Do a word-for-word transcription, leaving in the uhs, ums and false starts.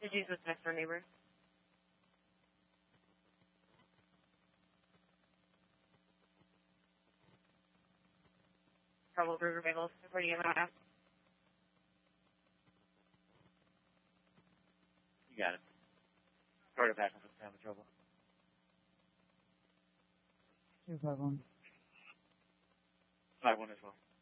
Did you use this next door neighbor? Trouble Burger Bagels. Where do you get that? You got it. Start it back up with Family Trouble. Two five one. Five one as well.